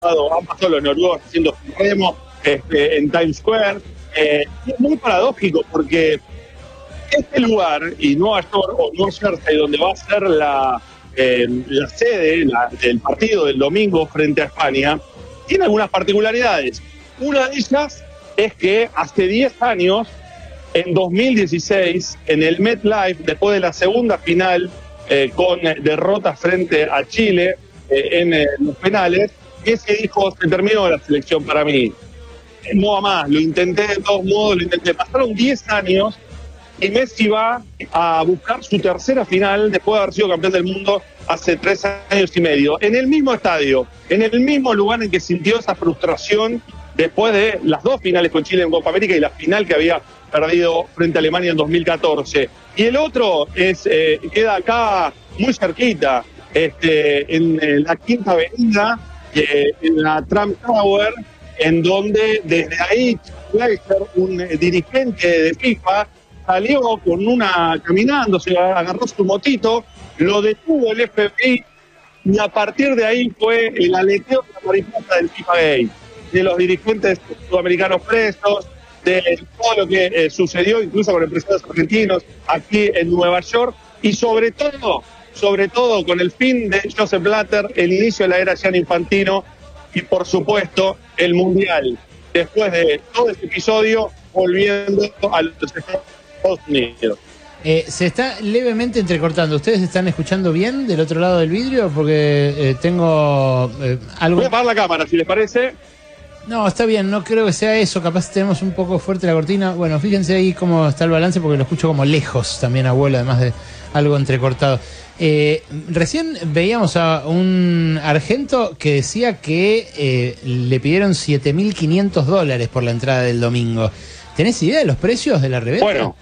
han pasado los noruegos haciendo remo en Times Square. Es muy paradójico porque este lugar, y Nueva York o Nueva Jersey, donde va a ser la sede del partido del domingo frente a España, tiene algunas particularidades. Una de ellas es que hace 10 años, en 2016, en el MetLife, después de la segunda final con derrotas frente a Chile en los penales, ese dijo: se terminó la selección para mí. No va más, lo intenté de todos modos, Pasaron 10 años y Messi va a buscar su tercera final después de haber sido campeón del mundo hace 3 años y medio. En el mismo estadio, en el mismo lugar en que sintió esa frustración después de las 2 finales con Chile en Copa América y la final que había perdido frente a Alemania en 2014. Y el otro queda acá muy cerquita, en la Quinta Avenida, en la Trump Tower, en donde desde ahí un dirigente de FIFA salió caminando, se agarró su motito, lo detuvo el FBI y a partir de ahí fue el aleteo de la mariposa del FIFA Gay, de los dirigentes sudamericanos presos, de todo lo que sucedió incluso con empresarios argentinos aquí en Nueva York y sobre todo con el fin de Joseph Blatter, el inicio de la era Gianni Infantino y por supuesto el Mundial. Después de todo este episodio, volviendo a los Estados Unidos. Se está levemente entrecortando. ¿Ustedes están escuchando bien del otro lado del vidrio? Porque tengo algo... Voy a apagar la cámara, si les parece. No, está bien, no creo que sea eso. Capaz tenemos un poco fuerte la cortina. Bueno, fíjense ahí cómo está el balance, porque lo escucho como lejos también, abuelo, además de algo entrecortado. Recién veíamos a un argento que decía que le pidieron $7.500 por la entrada del domingo. ¿Tenés idea de los precios de la reventa? Bueno,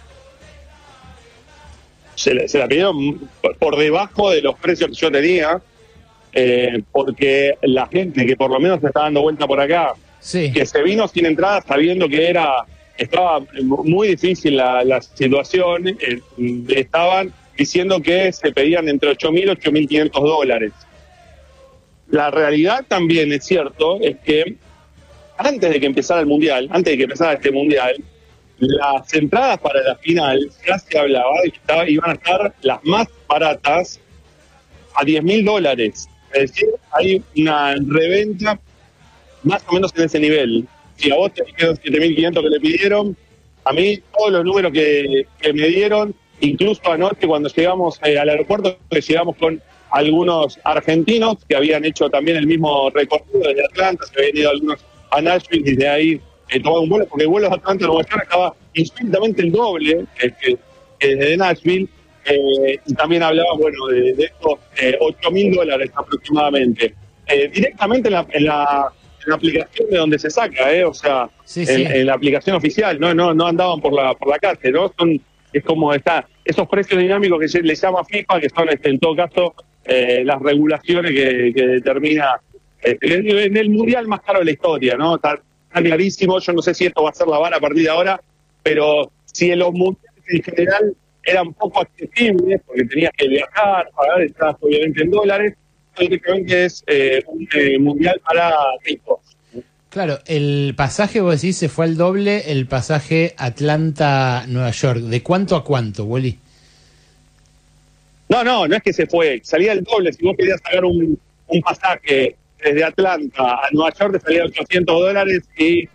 se la pidieron por debajo de los precios que yo tenía, porque la gente que por lo menos se está dando vuelta por acá, sí, que se vino sin entrada sabiendo que estaba muy difícil la situación, estaban diciendo que se pedían entre $8.000 y $8.500. La realidad también es cierto, es que antes de que empezara este mundial, las entradas para la final ya se hablaba de que iban a estar las más baratas a $10.000. Es decir, hay una reventa más o menos en ese nivel. Si a vos te dijeron 7.500 que le pidieron, a mí todos los números que me dieron, incluso anoche cuando llegamos al aeropuerto, que llegamos con algunos argentinos que habían hecho también el mismo recorrido desde Atlanta, se habían ido algunos a Nashville y de ahí tomaba un vuelo, porque el vuelo de Atlanta a Nueva York estaba infinitamente el doble que desde Nashville, y también hablaba, bueno, de estos $8.000 aproximadamente. Directamente en la aplicación de donde se saca, o sea, sí. En la aplicación oficial, no andaban por la calle, ¿no? Es como esos precios dinámicos que se le llama FIFA, que son en todo caso las regulaciones que determina en el mundial más caro de la historia, ¿no? Está clarísimo. Yo no sé si esto va a ser la vara a partir de ahora, pero si en los mundiales en general eran poco accesibles, porque tenías que viajar, pagar entradas obviamente en dólares, prácticamente es un mundial para ricos. Claro, el pasaje, vos decís, se fue al doble, el pasaje Atlanta-Nueva York. ¿De cuánto a cuánto, Wally? No es que se fue, salía el doble. Si vos querías sacar un pasaje desde Atlanta a Nueva York, te salía $800, y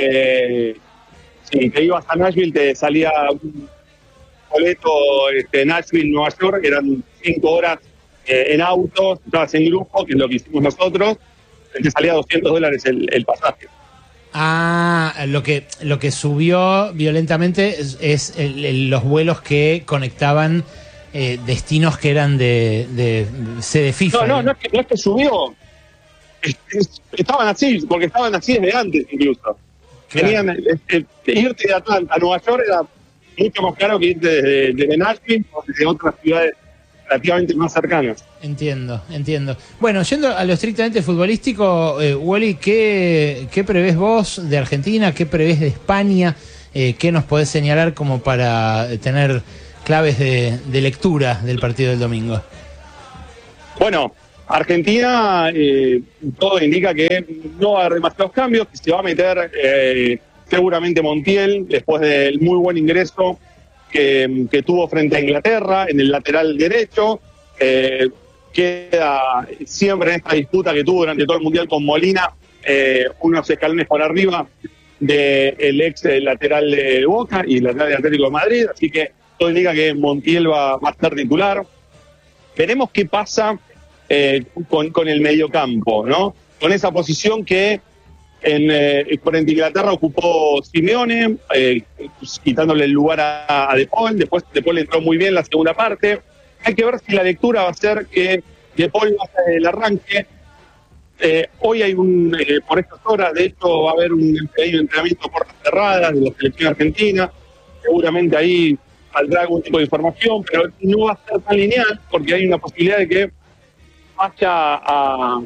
si te ibas a Nashville te salía un boleto Nashville-Nueva York, eran 5 horas en auto, estabas en grupo, que es lo que hicimos nosotros, te salía $200 el pasaje. Ah, lo que subió violentamente es los vuelos que conectaban destinos que eran de sede FIFA. No es que subió. Estaban así, porque estaban así desde antes incluso. Claro. Irte de Atlanta a Nueva York era mucho más caro que irte desde Nashville o desde otras ciudades relativamente más cercanas. Entiendo. Bueno, yendo a lo estrictamente futbolístico, Wally, ¿qué prevés vos de Argentina? ¿Qué prevés de España? ¿Qué nos podés señalar como para tener claves de lectura del partido del domingo? Bueno, Argentina, todo indica que no va a haber demasiados cambios, que se va a meter seguramente Montiel, después del muy buen ingreso que tuvo frente a Inglaterra en el lateral derecho. Queda siempre en esta disputa que tuvo durante todo el Mundial con Molina, unos escalones por arriba del ex lateral de Boca y lateral de Atlético de Madrid, así que todo indica que Montiel va a estar titular. Veremos qué pasa con el mediocampo, ¿no? Con esa posición que frente a Inglaterra ocupó Simeone, quitándole el lugar a De Paul. Después De Paul entró muy bien la segunda parte. Hay que ver si la lectura va a ser que De Paul va a hacer el arranque. Hoy hay por estas horas, de hecho, va a haber un entrenamiento a puertas cerradas de la selección argentina. Seguramente ahí saldrá algún tipo de información, pero no va a ser tan lineal porque hay una posibilidad de que vaya a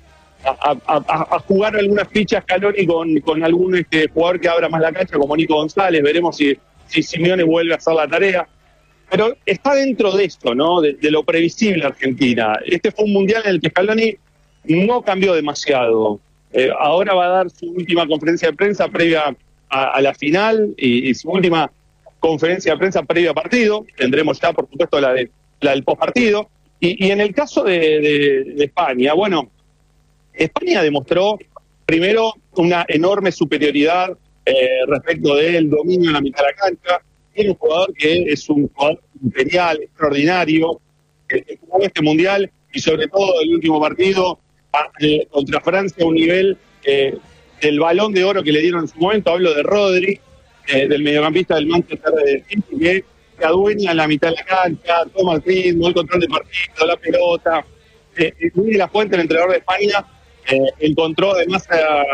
jugar algunas fichas Scaloni con algún jugador que abra más la cancha, como Nico González. Veremos si Simeone vuelve a hacer la tarea. Pero está dentro de esto, ¿no? De lo previsible Argentina. Este fue un mundial en el que Scaloni no cambió demasiado. Ahora va a dar su última conferencia de prensa previa a la final y su última conferencia de prensa previa a partido. Tendremos ya, por supuesto, la del postpartido. Y en el caso de España, bueno, España demostró primero una enorme superioridad respecto del dominio en la mitad de la cancha. Tiene un jugador que es un jugador imperial, extraordinario, que jugó este mundial y sobre todo el último partido contra Francia a un nivel del Balón de Oro que le dieron en su momento. Hablo de Rodri, del mediocampista del Manchester City, que se adueña en la mitad de la cancha, toma el ritmo, el control de partido, la pelota. Luis de la Fuente, el entrenador de España, encontró además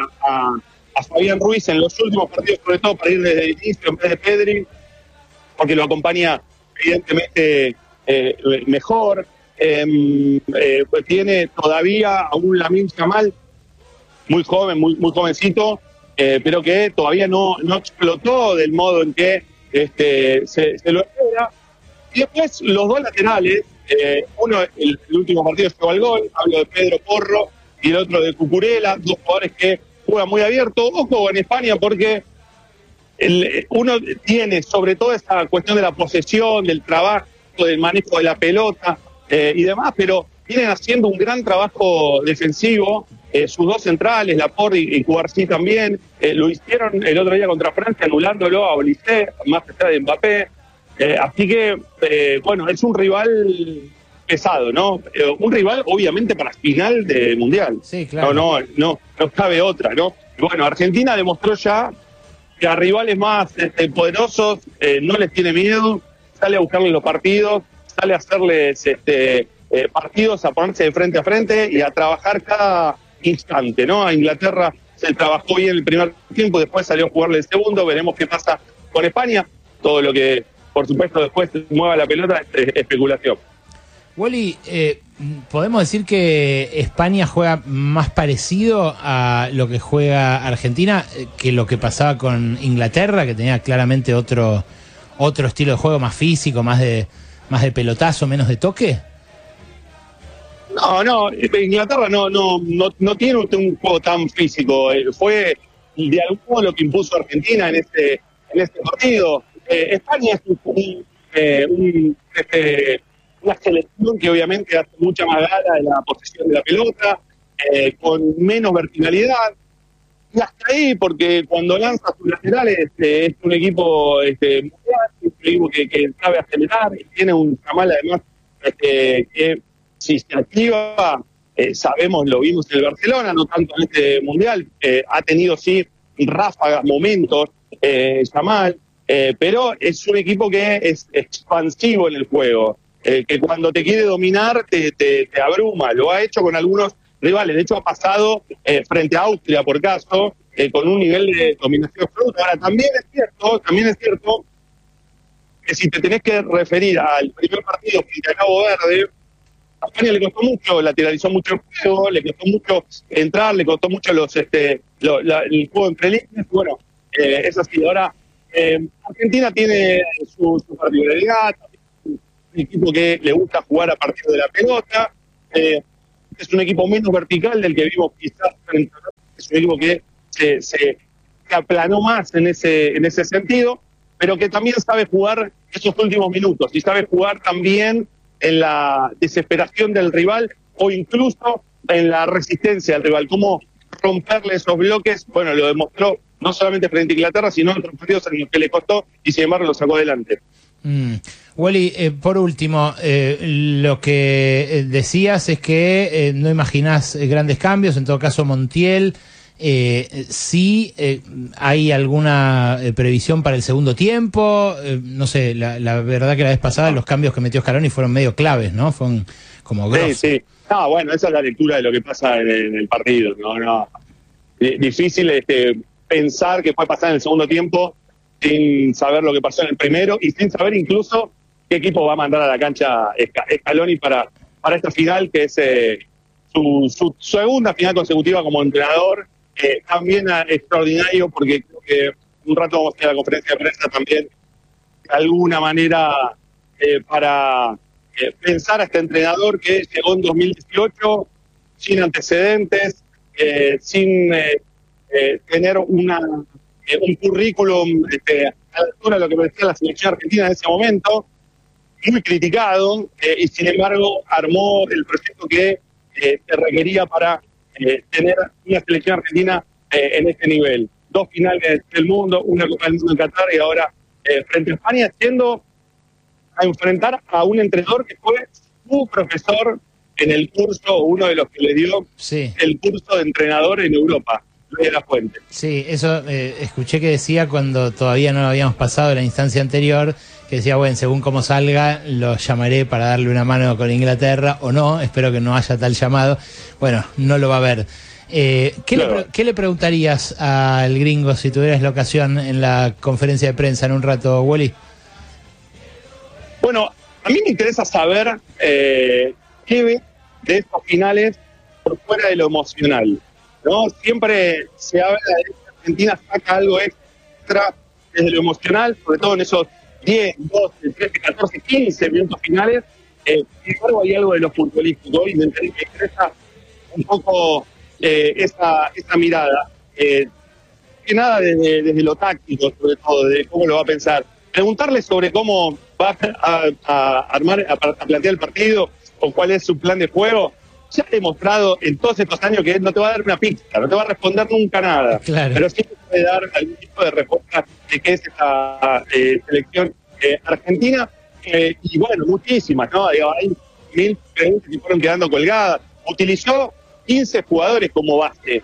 a Fabián Ruiz en los últimos partidos, sobre todo para ir desde el inicio en vez de Pedri, porque lo acompaña evidentemente mejor. Pues tiene todavía a un Lamine Yamal muy joven, muy jovencito, pero que todavía no explotó del modo en que se lo espera. Y después los dos laterales, uno el último partido llegó al gol, hablo de Pedro Porro, y el otro de Cucurella, dos jugadores que juegan muy abierto. Ojo en España porque uno tiene sobre todo esa cuestión de la posesión, del trabajo, del manejo de la pelota y demás, pero vienen haciendo un gran trabajo defensivo. Sus dos centrales, Laporte y Cubarsí también, lo hicieron el otro día contra Francia, anulándolo a Olise, más allá de Mbappé. Así que, bueno, es un rival pesado, ¿no? Un rival, obviamente, para final de Mundial. Sí, claro. No cabe otra, ¿no? Y bueno, Argentina demostró ya que a rivales más poderosos no les tiene miedo, sale a buscarles los partidos, sale a hacerles partidos, a ponerse de frente a frente y a trabajar cada instante, ¿no? A Inglaterra se trabajó bien el primer tiempo, después salió a jugarle el segundo. Veremos qué pasa con España. Todo lo que, por supuesto, después mueva la pelota es especulación. Wally, ¿podemos decir que España juega más parecido a lo que juega Argentina que lo que pasaba con Inglaterra, que tenía claramente otro estilo de juego, más físico, más de pelotazo, menos de toque? No, Inglaterra no tiene un juego tan físico. Fue de algún modo lo que impuso Argentina en este partido. España es una selección que obviamente hace mucha más gala de la posesión de la pelota, con menos verticalidad. Y hasta ahí, porque cuando lanza sus laterales es un equipo mundial, un equipo que sabe acelerar y tiene un Yamal además que si se activa, sabemos, lo vimos en el Barcelona, no tanto en este mundial, ha tenido sí ráfagas, momentos, Yamal, pero es un equipo que es expansivo en el juego, que cuando te quiere dominar te abruma. Lo ha hecho con algunos rivales, de hecho ha pasado frente a Austria, por caso, con un nivel de dominación absoluta. Ahora, también es cierto que si te tenés que referir al primer partido frente a Cabo Verde, a España le costó mucho, lateralizó mucho el juego, le costó mucho entrar, le costó mucho el juego entre líneas. Bueno, es así. Ahora, Argentina tiene su particularidad, un equipo que le gusta jugar a partir de la pelota. es un equipo menos vertical del que vimos quizás frente a... Es un equipo que se aplanó más en ese sentido, pero que también sabe jugar esos últimos minutos y sabe jugar también en la desesperación del rival o incluso en la resistencia del rival. Cómo romperle esos bloques, bueno, lo demostró no solamente frente a Inglaterra, sino en otros partidos en los que le costó y sin embargo lo sacó adelante. Wally, por último, lo que decías es que no imaginás grandes cambios, en todo caso Montiel, sí hay alguna previsión para el segundo tiempo, no sé, la verdad que la vez pasada los cambios que metió Scaloni fueron medio claves, ¿no? Fueron como grosos. Sí. No, bueno, esa es la lectura de lo que pasa en el partido, ¿no? Difícil pensar que puede pasar en el segundo tiempo sin saber lo que pasó en el primero y sin saber incluso qué equipo va a mandar a la cancha Scaloni para esta final, que es su segunda final consecutiva como entrenador. También extraordinario, porque creo que un rato vamos a ir a la conferencia de prensa también, de alguna manera, para pensar a este entrenador que llegó en 2018 sin antecedentes, sin tener un currículum a la altura de lo que parecía la selección argentina en ese momento, muy criticado, y sin embargo armó el proyecto que se requería para tener una selección argentina en este nivel. 2 finales del mundo, una Copa del Mundo en Qatar y ahora frente a España, yendo a enfrentar a un entrenador que fue su profesor en el curso, uno de los que le dio el curso de entrenador en Europa, Luis de la Fuente. Sí, eso escuché que decía cuando todavía no habíamos pasado la instancia anterior, que decía, bueno, según cómo salga, lo llamaré para darle una mano con Inglaterra, o no, espero que no haya tal llamado. Bueno, no lo va a haber. ¿Qué le preguntarías al gringo si tuvieras la ocasión en la conferencia de prensa en un rato, Wally? Bueno, a mí me interesa saber qué ve de estos finales por fuera de lo emocional, ¿no? Siempre se habla de que Argentina saca algo extra desde lo emocional, sobre todo en esos 10, 12, 13, 14, 15 minutos finales. Sin embargo, hay algo de lo futbolístico y me interesa un poco esa mirada. Que nada desde lo táctico, sobre todo, de cómo lo va a pensar. Preguntarle sobre cómo va a armar, a plantear el partido o cuál es su plan de juego. Ya ha demostrado en todos estos años que no te va a dar una pista, no te va a responder nunca nada. Claro. Pero sí te puede dar algún tipo de respuesta de qué es esta selección argentina. Y bueno, muchísimas, ¿no? Digo, hay 1000 preguntas que fueron quedando colgadas. Utilizó 15 jugadores como base.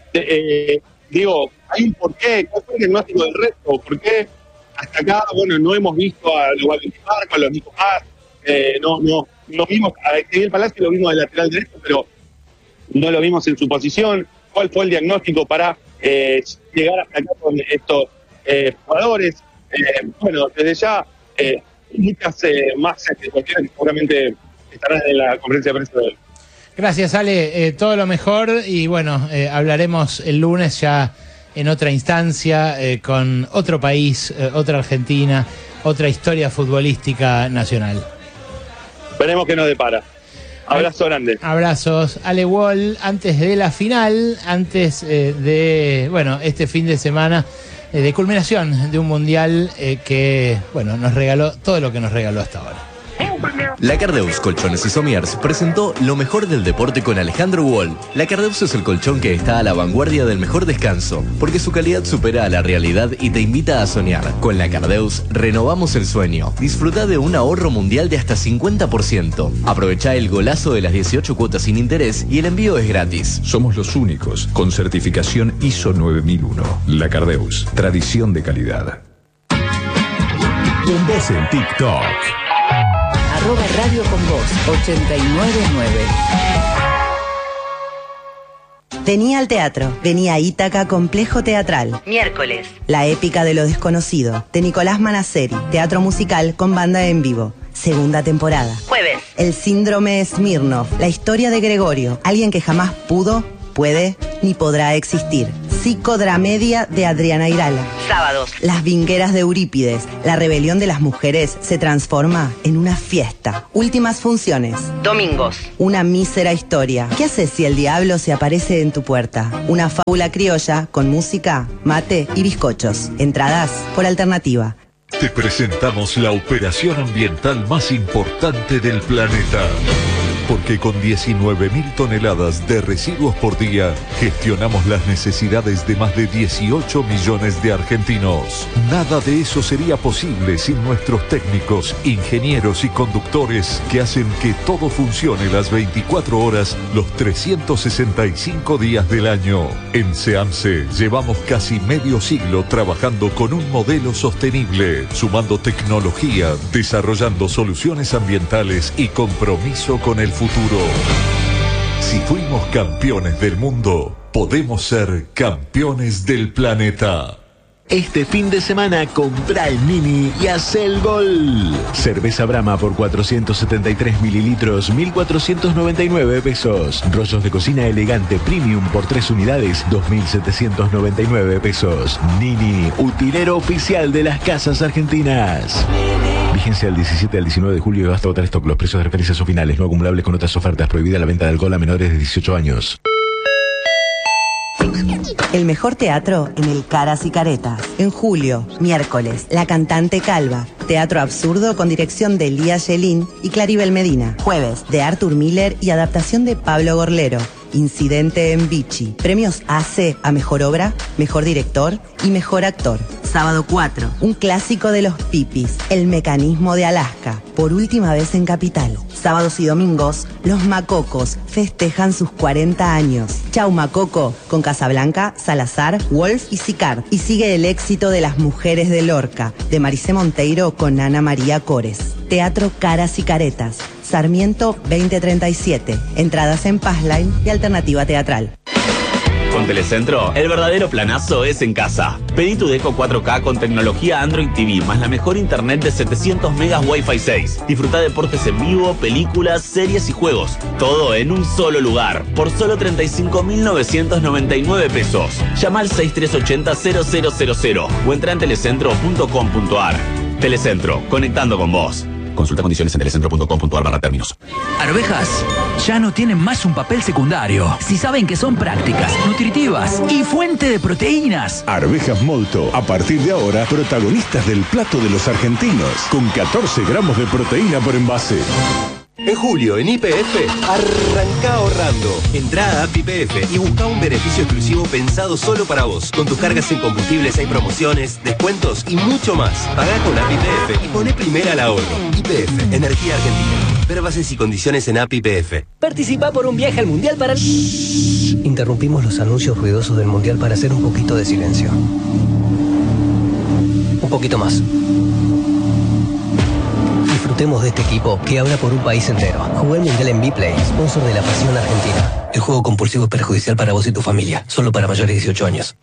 Digo, hay un porqué. ¿Cuál fue el diagnóstico del resto? ¿Por qué hasta acá, bueno, no hemos visto a los Valentinar, a los Nico Paz? No vimos a Ezequiel Palacio, lo vimos de lateral derecho, pero no lo vimos en su posición. ¿Cuál fue el diagnóstico para llegar hasta acá con estos jugadores? Bueno, desde ya muchas más cuestiones que seguramente estarán en la conferencia de prensa de hoy. Gracias, Ale. Todo lo mejor y bueno, hablaremos el lunes ya en otra instancia, con otro país, otra Argentina, otra historia futbolística nacional. Veremos qué nos depara. Abrazo grande. Abrazos. Ale Wall, antes de la final, antes de, bueno, este fin de semana de culminación de un mundial que, bueno, nos regaló todo lo que nos regaló hasta ahora. La Cardeus Colchones y Somiers presentó lo mejor del deporte con Alejandro Wall. La Cardeus es el colchón que está a la vanguardia del mejor descanso, porque su calidad supera a la realidad y te invita a soñar. Con la Cardeus renovamos el sueño. Disfruta de un ahorro mundial de hasta 50%. Aprovecha el golazo de las 18 cuotas sin interés y el envío es gratis. Somos los únicos con certificación ISO 9001. La Cardeus, tradición de calidad. Con vos en TikTok. @Radio con Vos 899. Vení al teatro. Vení a Ítaca Complejo Teatral. Miércoles. La épica de lo desconocido, de Nicolás Manaceri. Teatro musical con banda en vivo. Segunda temporada. Jueves. El síndrome Smirnov. La historia de Gregorio. Alguien que jamás pudo, puede, ni podrá existir. Psicodramedia de Adriana Irala. Sábados. Las vingueras de Eurípides. La rebelión de las mujeres se transforma en una fiesta. Últimas funciones. Domingos. Una mísera historia. ¿Qué haces si el diablo se aparece en tu puerta? Una fábula criolla con música, mate y bizcochos. Entradas por Alternativa. Te presentamos la operación ambiental más importante del planeta. Porque con 19.000 toneladas de residuos por día, gestionamos las necesidades de más de 18 millones de argentinos. Nada de eso sería posible sin nuestros técnicos, ingenieros y conductores que hacen que todo funcione las 24 horas, los 365 días del año. En SEAMSE llevamos casi medio siglo trabajando con un modelo sostenible, sumando tecnología, desarrollando soluciones ambientales y compromiso con el futuro. Si fuimos campeones del mundo, podemos ser campeones del planeta. Este fin de semana compra el Mini y haz el gol. Cerveza Brahma por 473 mililitros, 1.499 pesos. Rollos de cocina elegante premium por 3 unidades, 2.799 pesos. Nini, utilero oficial de las casas argentinas. Vigencia del 17 al 19 de julio y basta votar stock. Los precios de referencia son finales, no acumulables con otras ofertas. Prohibida la venta de alcohol a menores de 18 años. El mejor teatro en el Caras y Caretas. En julio, miércoles, La Cantante Calva. Teatro absurdo con dirección de Elías Yelín y Claribel Medina. Jueves, de Arthur Miller y adaptación de Pablo Gorlero. Incidente en Vichy. Premios AC a Mejor Obra, Mejor Director y Mejor Actor. Sábado 4, un clásico de los pipis, El Mecanismo de Alaska, por última vez en Capital. Sábados y domingos, Los Macocos festejan sus 40 años. Chau Macoco, con Casablanca, Salazar, Wolf y Sicard. Y sigue el éxito de Las Mujeres de Lorca, de Maricé Monteiro con Ana María Cores. Teatro Caras y Caretas, Sarmiento 2037. Entradas en Passline y Alternativa Teatral. Con Telecentro, el verdadero planazo es en casa. Pedí tu Deco 4K con tecnología Android TV, más la mejor internet de 700 megas Wi-Fi 6. Disfruta deportes en vivo, películas, series y juegos. Todo en un solo lugar, por solo 35.999 pesos. Llama al 6380-0000 o entra en telecentro.com.ar. Telecentro, conectando con vos. Consulta condiciones en telecentro.com.ar/términos. Arvejas ya no tienen más un papel secundario. Si saben que son prácticas, nutritivas y fuente de proteínas. Arvejas Molto, a partir de ahora, protagonistas del plato de los argentinos, con 14 gramos de proteína por envase. En julio, en YPF, arranca ahorrando. Entrá a App YPF y busca un beneficio exclusivo pensado solo para vos. Con tus cargas en combustibles hay promociones, descuentos y mucho más. Pagá con App YPF y poné primera al ahorro. YPF, Energía Argentina. Ver bases y condiciones en App YPF. Participa por un viaje al Mundial para... Interrumpimos los anuncios ruidosos del Mundial para hacer un poquito de silencio. Un poquito más. Disfrutemos de este equipo que habla por un país entero. Jugué el Mundial en Vplay, sponsor de la Pasión Argentina. El juego compulsivo es perjudicial para vos y tu familia. Solo para mayores de 18 años.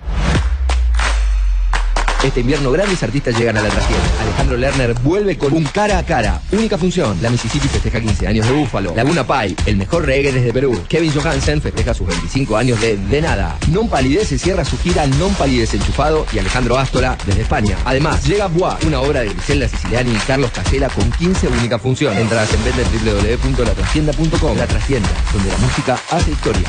Este invierno grandes artistas llegan a la trastienda. Alejandro Lerner vuelve con un cara a cara. Única función. La Mississippi festeja 15 años de Búfalo. Laguna Pai, el mejor reggae desde Perú. Kevin Johansen festeja sus 25 años de nada. Non Palidez cierra su gira Non Palidez Enchufado y Alejandro Ástola desde España. Además, llega Bois, una obra de Griselda Siciliani y Carlos Casella con 15 única función. Entradas en venta en www.latrastienda.com. La Trastienda, donde la música hace historia.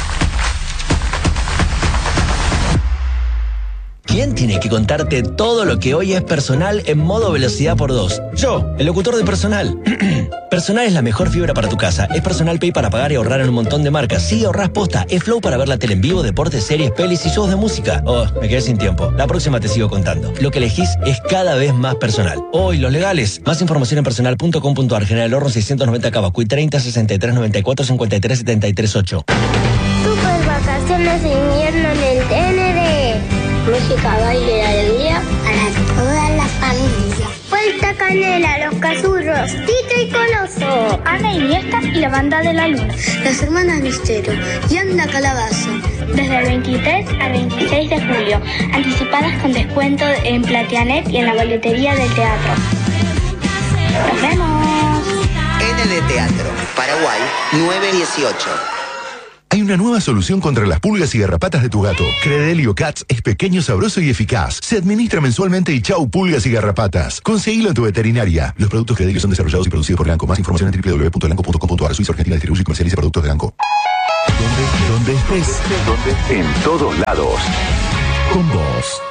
¿Quién tiene que contarte todo lo que hoy es Personal en modo velocidad por 2? Yo, el locutor de Personal. Personal es la mejor fibra para tu casa. Es Personal Pay para pagar y ahorrar en un montón de marcas. Sí, ahorrás posta. Es Flow para ver la tele en vivo, deportes, series, pelis y shows de música. Oh, me quedé sin tiempo. La próxima te sigo contando. Lo que elegís es cada vez más personal. Hoy, los legales. Más información en personal.com.ar. General Horno 690 Cavacuy 30 63 94 53 73 8. Super vacaciones de invierno en el TND. Música, baile y alegría para todas las familias. Vuelta Canela, Los Cazurros, Tito y Coloso, Ana Iniesta y la Banda de la Luna, Las Hermanas Misterio y Anda Calabaza. Desde el 23 al 26 de julio, anticipadas con descuento en Platianet y en la boletería del teatro. ¡Nos vemos! ND Teatro, Paraguay 918. Hay una nueva solución contra las pulgas y garrapatas de tu gato. Credelio Cats es pequeño, sabroso y eficaz. Se administra mensualmente y chau pulgas y garrapatas. Conseguilo en tu veterinaria. Los productos Credelio son desarrollados y producidos por Elanco. Más información en www.elanco.com.ar. Suiza Argentina distribuye y comercializa productos de Elanco. Donde estés. En todos lados. Con vos.